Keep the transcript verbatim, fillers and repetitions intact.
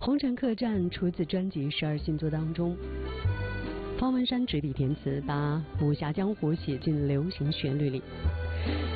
红尘客栈出自专辑《十二星座》当中，方文山执笔填词，把武侠江湖写进流行旋律里。